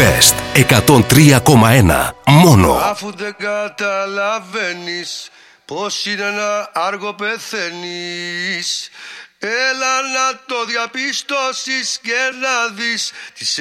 Best 103,1 μόνο. Αφού δεν καταλαβαίνεις πως είναι να άργο πεθαίνεις, έλα να το διαπιστώσεις και να δεις τις